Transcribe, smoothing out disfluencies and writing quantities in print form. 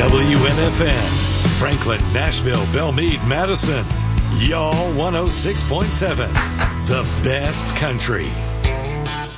WNFN, Franklin, Nashville, Belmead, Madison. Y'all 106.7, the best country.